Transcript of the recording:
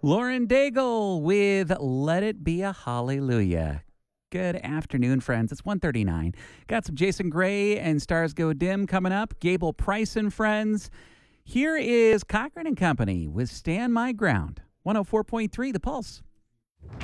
Lauren Daigle with Let It Be a Hallelujah. Good afternoon, friends. It's 1:39. Got some Jason Gray and Stars Go Dim coming up. Gable Price and friends. Here is Cochran and Company with Stand My Ground. 104.3 The Pulse.